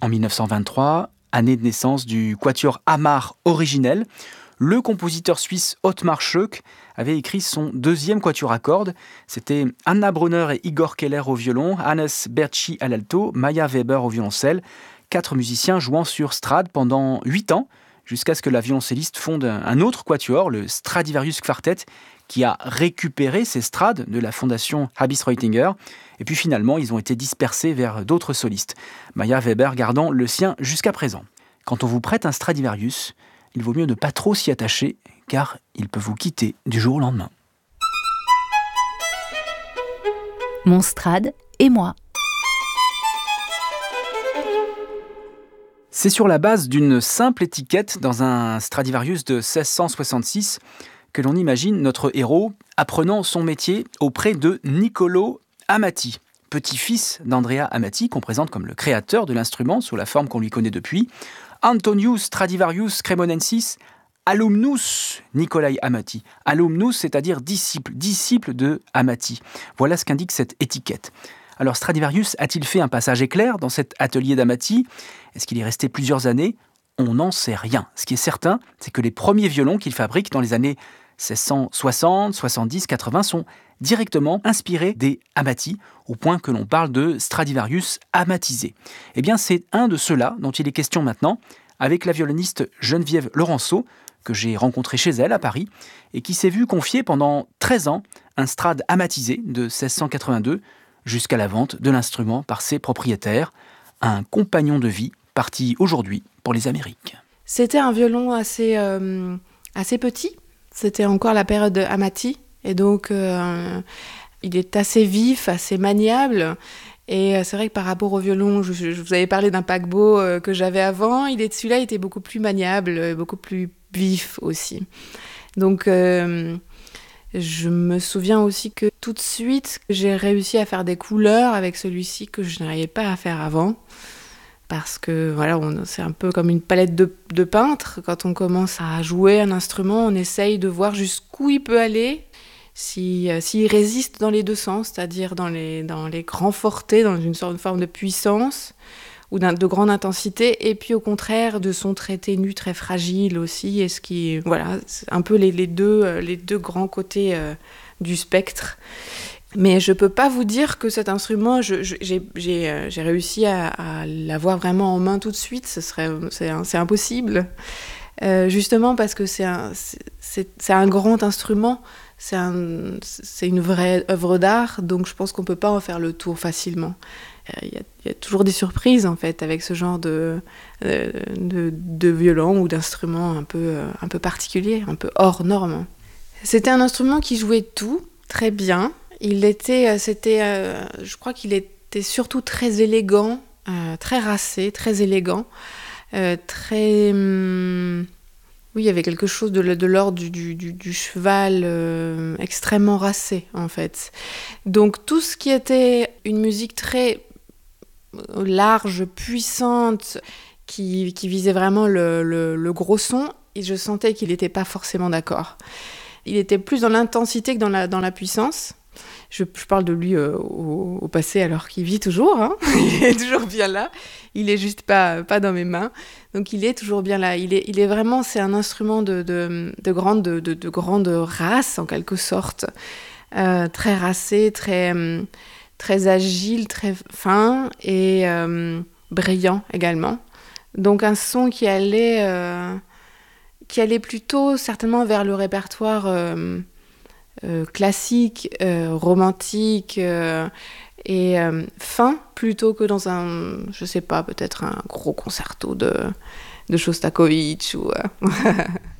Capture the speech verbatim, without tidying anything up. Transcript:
En mille neuf cent vingt-trois, année de naissance du quatuor Hamar originel, le compositeur suisse Ottmar Schoeck avait écrit son deuxième quatuor à cordes. C'était Anna Brunner et Igor Keller au violon, Hannes Bertschi à l'alto, Maya Weber au violoncelle. Quatre musiciens jouant sur Strad pendant huit ans, jusqu'à ce que la violoncelliste fonde un autre quatuor, le Stradivarius Quartet, qui a récupéré ces Strad de la fondation Habis Reutinger. Et puis finalement, ils ont été dispersés vers d'autres solistes, Maya Weber gardant le sien jusqu'à présent. Quand on vous prête un Stradivarius, il vaut mieux ne pas trop s'y attacher, car il peut vous quitter du jour au lendemain. Mon Strad et moi. C'est sur la base d'une simple étiquette dans un Stradivarius de seize cent soixante-six que l'on imagine notre héros apprenant son métier auprès de Niccolò Amati, petit-fils d'Andrea Amati, qu'on présente comme le créateur de l'instrument sous la forme qu'on lui connaît depuis, Antonius Stradivarius Cremonensis Alumnus Niccolai Amati. Alumnus, c'est-à-dire disciple, disciple de Amati. Voilà ce qu'indique cette étiquette. Alors Stradivarius a-t-il fait un passage éclair dans cet atelier d'Amati ? Est-ce qu'il est resté plusieurs années ? On n'en sait rien. Ce qui est certain, c'est que les premiers violons qu'il fabrique dans les années seize cent soixante, soixante-dix, quatre-vingts sont directement inspirés des Amati, au point que l'on parle de Stradivarius amatisé. Eh bien, c'est un de ceux-là dont il est question maintenant, avec la violoniste Geneviève Laurenceau, que j'ai rencontrée chez elle à Paris, et qui s'est vue confier pendant treize ans un Strad amatisé de seize cent quatre-vingt-deux, jusqu'à la vente de l'instrument par ses propriétaires, un compagnon de vie parti aujourd'hui pour les Amériques. C'était un violon assez, euh, assez petit, c'était encore la période Amati, et donc euh, il est assez vif, assez maniable, et c'est vrai que par rapport au violon, je, je vous avais parlé d'un paquebot euh, que j'avais avant, il est, celui-là était beaucoup plus maniable, beaucoup plus vif aussi. Donc euh, je me souviens aussi que tout de suite, j'ai réussi à faire des couleurs avec celui-ci que je n'arrivais pas à faire avant. Parce que voilà, on, c'est un peu comme une palette de, de peintre. Quand on commence à jouer un instrument, on essaye de voir jusqu'où il peut aller, si, euh, s'il résiste dans les deux sens, c'est-à-dire dans les, dans les grands fortés, dans une sorte de forme de puissance ou de grande intensité, et puis au contraire de son très ténu, très fragile aussi, et ce qui, voilà, c'est un peu les, les, deux, les deux grands côtés euh, du spectre. Mais je peux pas vous dire que cet instrument, je, je, j'ai, j'ai, euh, j'ai réussi à, à l'avoir vraiment en main tout de suite, ce serait, c'est, c'est impossible, euh, justement parce que c'est un, c'est, c'est, c'est un grand instrument, c'est, un, c'est une vraie œuvre d'art, donc je pense qu'on peut pas en faire le tour facilement. Il y, y a toujours des surprises en fait avec ce genre de, de, de violon ou d'instrument un peu, un peu particulier, un peu hors norme. C'était un instrument qui jouait tout très bien. Il était, c'était, euh, je crois qu'il était surtout très élégant, euh, très racé, très élégant, euh, très, hum, oui, il y avait quelque chose de, de l'ordre du, du, du, du cheval euh, extrêmement racé en fait. Donc tout ce qui était une musique très large, puissante, qui, qui visait vraiment le, le, le gros son, et je sentais qu'il n'était pas forcément d'accord. Il était plus dans l'intensité que dans la, dans la puissance. Je, je parle de lui euh, au, au passé alors qu'il vit toujours, hein. Il est toujours bien là, il est juste pas, pas dans mes mains, donc il est toujours bien là. Il est, il est vraiment, c'est un instrument de, de, de, grande, de, de, de grande race en quelque sorte, euh, très racé, très... Hum, très agile, très fin et euh, brillant également. Donc un son qui allait, euh, qui allait plutôt certainement vers le répertoire euh, euh, classique, euh, romantique euh, et euh, fin, plutôt que dans un, je sais pas, peut-être un gros concerto de, de Shostakovich ou... Euh